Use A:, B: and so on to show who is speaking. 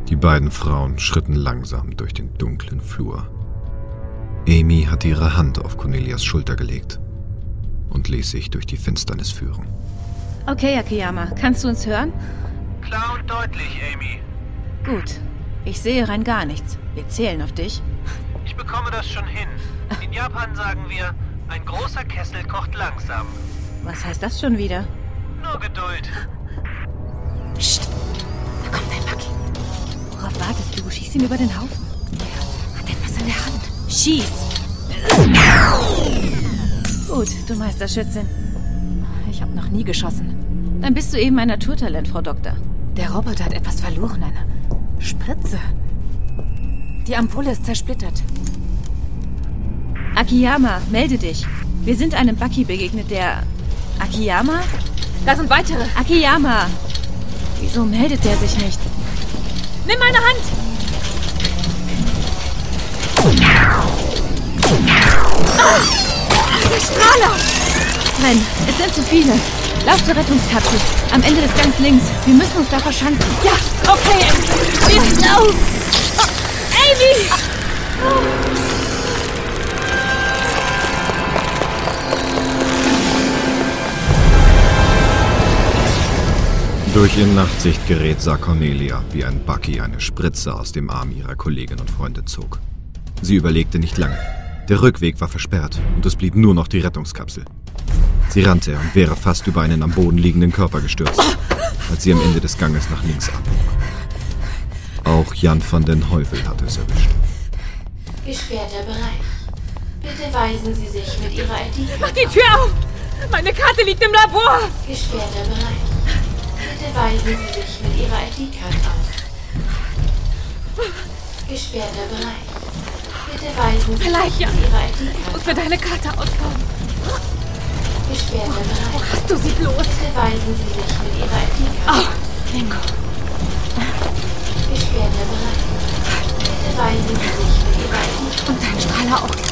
A: Die beiden Frauen schritten langsam durch den dunklen Flur. Amy hatte ihre Hand auf Cornelias Schulter gelegt und ließ sich durch die Finsternis führen.
B: Okay, Akiyama, kannst du uns hören?
C: Klar und deutlich, Amy.
B: Gut. Ich sehe rein gar nichts. Wir zählen auf dich.
C: Ich bekomme das schon hin. In Japan sagen wir, ein großer Kessel kocht langsam.
B: Was heißt das schon wieder?
C: Nur Geduld.
D: Psst, da kommt ein Buggy.
B: Worauf wartest du? Schieß ihn über den Haufen.
D: Er hat etwas in der Hand.
B: Schieß! Gut, du Meisterschützin.
D: Ich habe noch nie geschossen.
B: Dann bist du eben ein Naturtalent, Frau Doktor.
D: Der Roboter hat etwas verloren, eine Spritze. Die Ampulle ist zersplittert.
B: Akiyama, melde dich. Wir sind einem Buggy begegnet, der... Akiyama?
D: Da sind weitere.
B: Akiyama! Wieso meldet der sich nicht?
D: Nimm meine Hand! Der Strahler!
B: Renn, es sind zu viele. Lauf zur Rettungskapsel. Am Ende des Gangs links. Wir müssen uns da verschanzen.
D: Ja, okay.
B: Lauf!
D: Amy!
A: Durch ihr Nachtsichtgerät sah Cornelia, wie ein Buggy eine Spritze aus dem Arm ihrer Kollegin und Freunde zog. Sie überlegte nicht lange. Der Rückweg war versperrt und es blieb nur noch die Rettungskapsel. Sie rannte und wäre fast über einen am Boden liegenden Körper gestürzt, als sie am Ende des Ganges nach links abbog. Auch Jan van den Heuvel hatte es erwischt.
E: Gesperrter Bereich. Bitte weisen Sie sich mit Ihrer ID-Karte.
D: Mach die Tür auf! Meine Karte liegt im Labor!
E: Gesperrter Bereich. Bitte weisen Sie sich mit Ihrer ID-Karte aus. Gesperrter Bereich. Bitte weisen Sie
D: Vielleicht,
E: sich
D: ja.
E: mit Ihrer ID-Karte
D: Und für deine Karte ausbauen.
E: Gesperrter
D: Wo
E: Bereich.
D: hast du sie bloß?
E: Bitte weisen Sie sich mit Ihrer ID-Karte
D: Oh,
E: aus.
D: Bingo.
E: Gesperrter Bereich. Bitte weisen Sie sich mit Ihrer ID-Karte
D: Und dein Strahler auch.